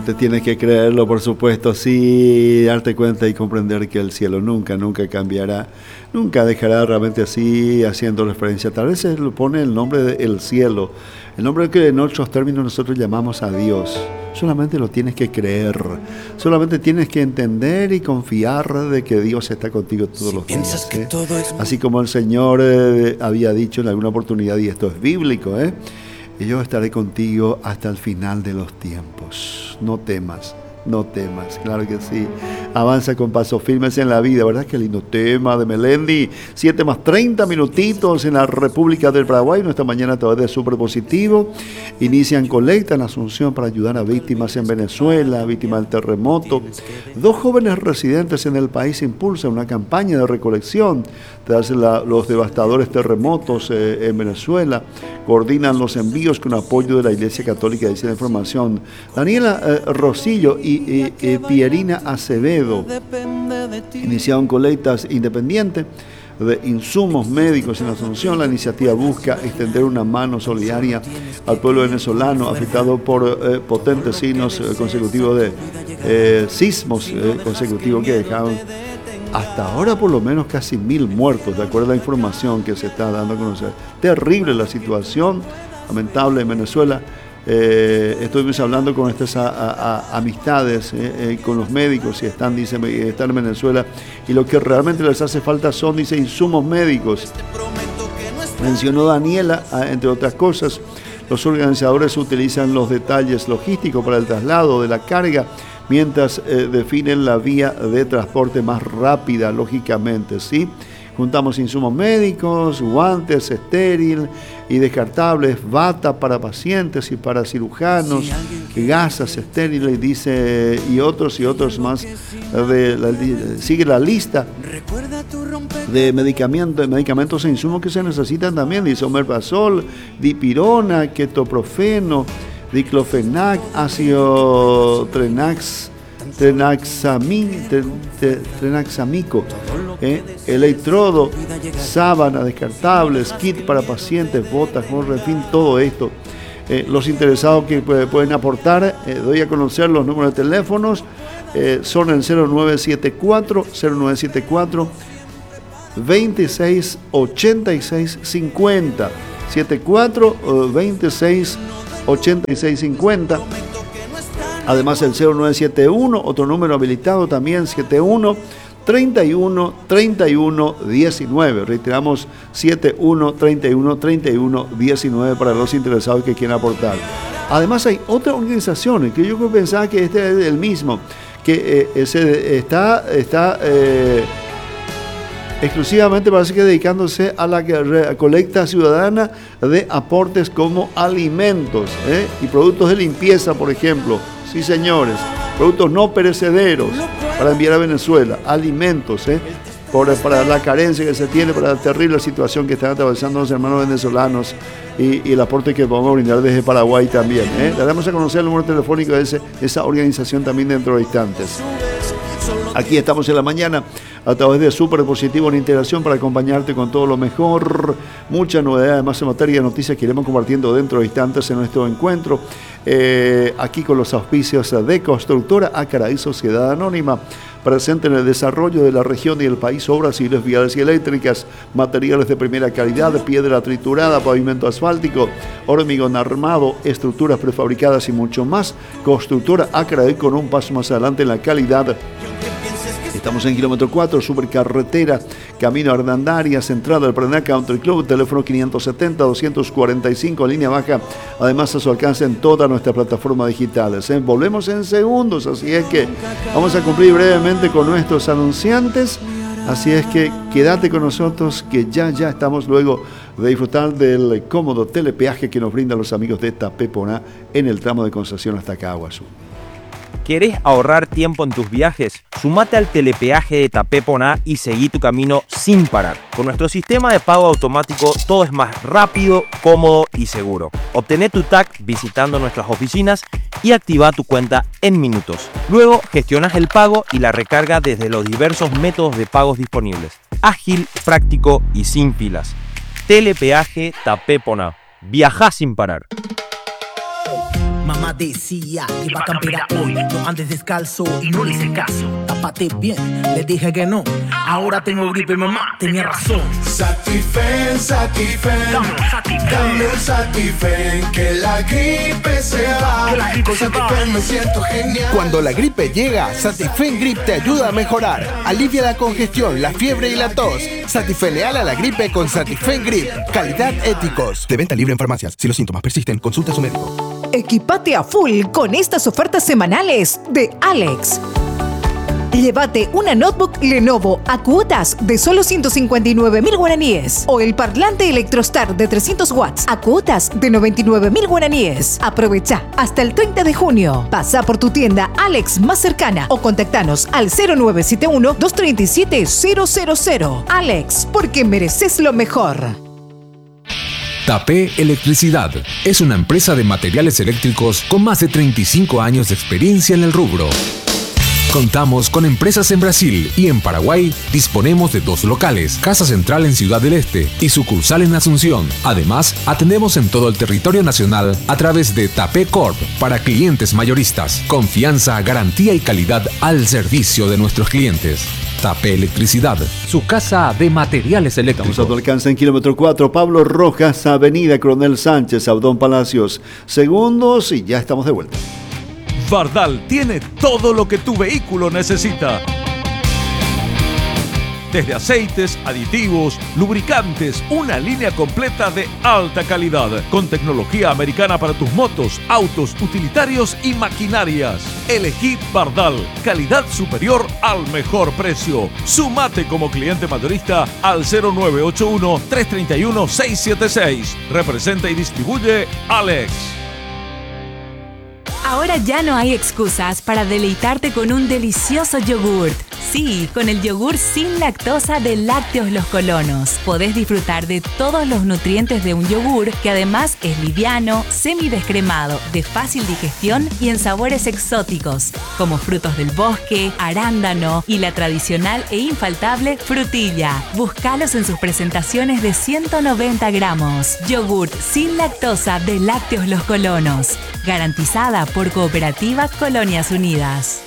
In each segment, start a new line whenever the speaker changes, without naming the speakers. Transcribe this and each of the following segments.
Solamente tienes que creerlo, por supuesto, sí, darte cuenta y comprender que el cielo nunca cambiará, nunca dejará realmente así, haciendo referencia. Tal vez se le pone el nombre del cielo, el nombre que en otros términos nosotros llamamos a Dios. Solamente lo tienes que creer, solamente tienes que entender y confiar de que Dios está contigo todos los días. Así como el Señor había dicho en alguna oportunidad, y esto es bíblico, y yo estaré contigo hasta el final de los tiempos. No temas, claro que sí. Avanza con pasos firmes en la vida, ¿verdad? Qué lindo tema de Melendi. 7 más 30 minutitos en la República del Paraguay. Nuestra mañana a través de Súper Positivo. Inician colecta en Asunción para ayudar a víctimas en Venezuela, víctimas del terremoto. 2 jóvenes residentes en el país impulsan una campaña de recolección tras los devastadores terremotos en Venezuela. Coordinan los envíos con apoyo de la Iglesia Católica, dice la información. Daniela Rosillo y Pierina Acevedo iniciaron colectas independientes de insumos médicos en Asunción. La iniciativa busca extender una mano solidaria al pueblo venezolano afectado por potentes signos consecutivos de sismos consecutivos que dejaron hasta ahora por lo menos casi 1.000 muertos, de acuerdo a la información que se está dando a conocer. Terrible la situación, lamentable en Venezuela. Estuvimos hablando con estas amistades, con los médicos y están en Venezuela, y lo que realmente les hace falta son, dice, insumos médicos. Mencionó Daniela, entre otras cosas, los organizadores utilizan los detalles logísticos para el traslado de la carga, mientras definen la vía de transporte más rápida, lógicamente, ¿sí? Juntamos insumos médicos, guantes estéril y descartables, bata para pacientes y para cirujanos, gasas estériles, dice, y otros más. Sigue la lista de medicamentos e insumos que se necesitan también, dice omeprazol, dipirona, ketoprofeno, diclofenac, ácido trenaxamico, electrodo, sábana descartables, kit para pacientes, botas, gorro, en fin, todo esto. Los interesados que pueden aportar, doy a conocer los números de teléfonos, son el 0974 26 86 50 74 26 86 50. Además el 0971, otro número habilitado también, 71 31 31 19. Reiteramos, 71 31 31 19 para los interesados que quieran aportar. Además hay otra organización que yo pensaba que este es el mismo, que está exclusivamente, parece que dedicándose a la colecta ciudadana de aportes como alimentos y productos de limpieza, por ejemplo. Sí, señores, productos no perecederos para enviar a Venezuela, alimentos, para la carencia que se tiene, para la terrible situación que están atravesando los hermanos venezolanos y el aporte que podemos brindar desde Paraguay también. Le damos a conocer el número telefónico de esa organización también dentro de instantes. Aquí estamos en la mañana a través de Súper Positivo en integración para acompañarte con todo lo mejor. Mucha novedad, además en materia de noticias que iremos compartiendo dentro de instantes en nuestro encuentro. Aquí con los auspicios de Constructora Acaray, Sociedad Anónima, presente en el desarrollo de la región y el país, obras civiles, viales y eléctricas, materiales de primera calidad, piedra triturada, pavimento asfáltico, hormigón armado, estructuras prefabricadas y mucho más. Constructora Acaray, con un paso más adelante en la calidad. Estamos en kilómetro 4, supercarretera, camino a Hernandarias, entrada al Paraná Country Club, teléfono 570-245, línea baja, además a su alcance en todas nuestras plataformas digitales. Volvemos en segundos, así es que vamos a cumplir brevemente con nuestros anunciantes, así es que quédate con nosotros, que ya estamos luego de disfrutar del cómodo telepeaje que nos brindan los amigos de Tapeponá en el tramo de Concepción hasta Caguazú.
¿Querés ahorrar tiempo en tus viajes? Sumate al telepeaje de Tapeponá y seguí tu camino sin parar. Con nuestro sistema de pago automático todo es más rápido, cómodo y seguro. Obtené tu TAC visitando nuestras oficinas y activa tu cuenta en minutos. Luego gestionas el pago y la recarga desde los diversos métodos de pagos disponibles. Ágil, práctico y sin filas. Telepeaje Tapeponá. Viajá sin parar.
mamá decía que iba a campear hoy. No andes descalzo y no le hice caso. Tápate bien, le dije que no. Ahora tengo gripe, mamá tenía razón.
Satifen, dame un Satifen, que la gripe se va. Con Satifen me siento genial.
Cuando la gripe llega, Satifen Grip te ayuda a mejorar. Alivia la congestión, la fiebre y la tos. Satifeneala la gripe con Satifen Grip. Calidad Éticos. De venta libre en farmacias. Si los síntomas persisten, consulta a su médico.
Equipate a full con estas ofertas semanales de Alex. Llévate una notebook Lenovo a cuotas de solo 159.000 guaraníes o el parlante Electrostar de 300 watts a cuotas de 99.000 guaraníes. Aprovecha hasta el 30 de junio. Pasa por tu tienda Alex más cercana o contactanos al 0971-237-000. Alex, porque mereces lo mejor.
Tapé Electricidad es una empresa de materiales eléctricos con más de 35 años de experiencia en el rubro. Contamos con empresas en Brasil y en Paraguay. Disponemos de 2 locales, Casa Central en Ciudad del Este y sucursal en Asunción. Además, atendemos en todo el territorio nacional a través de Tapé Corp para clientes mayoristas. Confianza, garantía y calidad al servicio de nuestros clientes. Tapé Electricidad, su casa de materiales eléctricos.
Estamos a tu alcance en kilómetro 4, Pablo Rojas, Avenida Coronel Sánchez, Abdón Palacios. Segundos y ya estamos de vuelta.
Bardal tiene todo lo que tu vehículo necesita. Desde aceites, aditivos, lubricantes, una línea completa de alta calidad, con tecnología americana para tus motos, autos, utilitarios y maquinarias. Elegí Bardal, calidad superior al mejor precio. Sumate como cliente mayorista al 0981-331-676. Representa y distribuye Alex.
Ahora ya no hay excusas para deleitarte con un delicioso yogurt. Sí, con el yogur sin lactosa de Lácteos Los Colonos. Podés disfrutar de todos los nutrientes de un yogur que además es liviano, semidescremado, de fácil digestión y en sabores exóticos, como frutos del bosque, arándano y la tradicional e infaltable frutilla. Búscalos en sus presentaciones de 190 gramos. Yogurt sin lactosa de Lácteos Los Colonos. Garantizada por Cooperativa Colonias Unidas.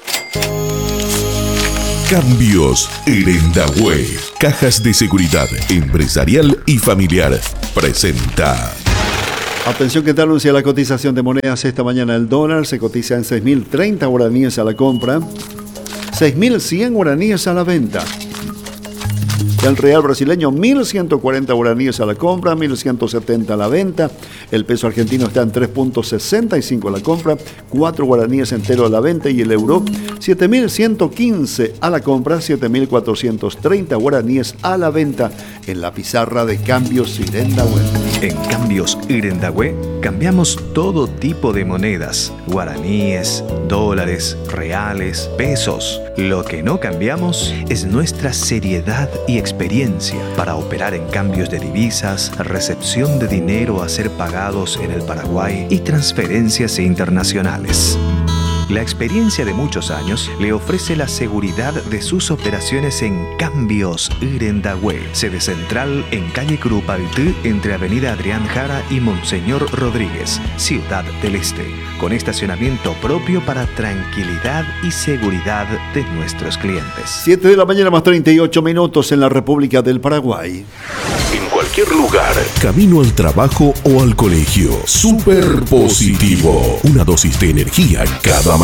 Cambios Irendahue. Cajas de seguridad empresarial y familiar. Presenta.
Atención, que te anuncia la cotización de monedas esta mañana. El dólar se cotiza en 6.030 guaraníes a la compra, 6.100 guaraníes a la venta. El real brasileño, 1.140 guaraníes a la compra, 1.170 a la venta. El peso argentino está en 3.65 a la compra, 4 guaraníes entero a la venta. Y el euro, 7.115 a la compra, 7.430 guaraníes a la venta. En la pizarra de Cambios Irendahue.
En Cambios Irendahue cambiamos todo tipo de monedas: guaraníes, dólares, reales, pesos. Lo que no cambiamos es nuestra seriedad y experiencia para operar en cambios de divisas, recepción de dinero a ser pagados en el Paraguay y transferencias internacionales. La experiencia de muchos años le ofrece la seguridad de sus operaciones en Cambios Irendahue, sede central en calle Curupaytí, entre avenida Adrián Jara y Monseñor Rodríguez, Ciudad del Este, con estacionamiento propio para tranquilidad y seguridad de nuestros clientes.
7 de la mañana más 38 minutos en la República del Paraguay.
En cualquier lugar, camino al trabajo o al colegio. Super positivo. Una dosis de energía cada